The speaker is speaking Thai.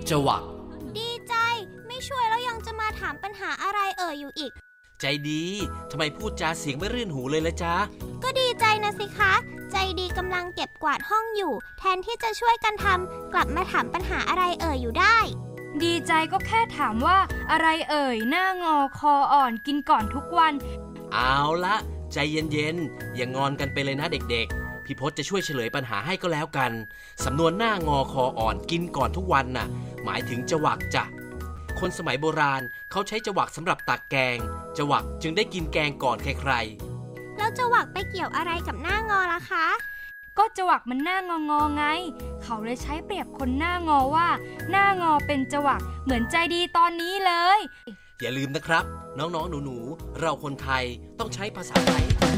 จวักดีใจไม่ช่วยแล้วยังจะมาถามปัญหาอะไรอยู่อีกใจดีทำไมพูดจาเสียงไม่รื่นหูเลยละจ๊ะก็ดีใจนะสิคะใจดีกำลังเก็บกวาดห้องอยู่แทนที่จะช่วยกันทำกลับมาถามปัญหาอะไรอยู่ได้ดีใจก็แค่ถามว่าอะไรหน้างอคออ่อนกินก่อนทุกวันเอาละใจเย็นๆอย่างอนกันไปเลยนะเด็กๆพี่พจน์จะช่วยเฉลยปัญหาให้ก็แล้วกันสำนวนหน้างอคออ่อนกินก่อนทุกวันน่ะหมายถึงจวักจ้ะคนสมัยโบราณเขาใช้จวักสำหรับตักแกงจวักจึงได้กินแกงก่อนใครๆแล้วจวักไปเกี่ยวอะไรกับหน้างอล่ะคะก็จวักมันหน้างอไงเขาเลยใช้เปรียบคนหน้างอว่าหน้างอเป็นจวักเหมือนใจดีตอนนี้เลยอย่าลืมนะครับน้องๆหนูๆเราคนไทยต้องใช้ภาษาไทย